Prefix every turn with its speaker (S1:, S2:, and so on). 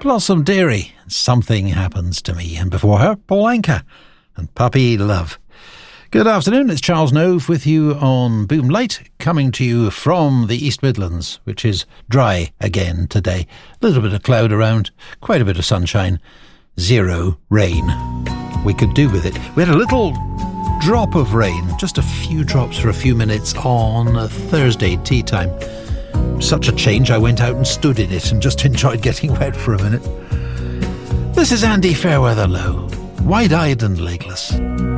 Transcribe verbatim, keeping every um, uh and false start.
S1: Blossom Dairy, Something Happens to Me. And before her, Paul Anka and Puppy Love. Good afternoon, it's Charles Nove with you on Boom Light, coming to you from the East Midlands, which is dry again today. A little bit of cloud around, quite a bit of sunshine, zero rain. We could do with it. We had a little drop of rain, just a few drops for a few minutes on a Thursday tea time. Such a change, I went out and stood in it and just enjoyed getting wet for a minute. This is Andy Fairweather Low, wide-eyed and legless.